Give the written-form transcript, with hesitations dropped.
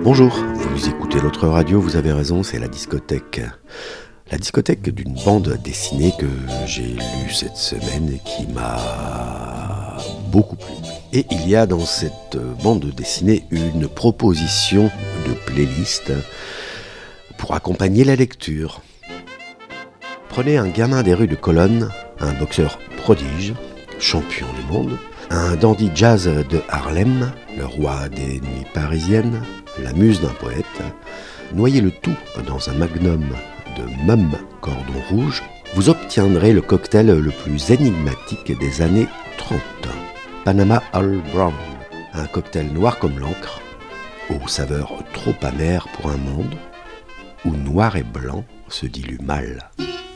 Bonjour, vous écoutez l'autre radio, vous avez raison, c'est la discothèque. La discothèque d'une bande dessinée que j'ai lue cette semaine et qui m'a beaucoup plu. Et il y a dans cette bande dessinée une proposition de playlist pour accompagner la lecture. Prenez un gamin des rues de Cologne, un boxeur prodige, champion du monde, un dandy jazz de Harlem, le roi des nuits parisiennes, la muse d'un poète, noyez le tout dans un magnum de Mum Cordon Rouge, vous obtiendrez le cocktail le plus énigmatique des années 30. Panama All Brown, un cocktail noir comme l'encre, aux saveurs trop amères pour un monde où noir et blanc se diluent mal.